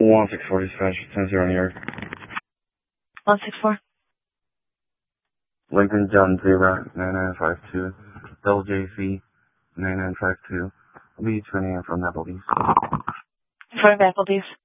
164 dispatch, 10-0 New York. 164. Lincoln John Zebra, 9952, LJC, 9952. I'll be turning in from Applebee's. In front of Applebee's.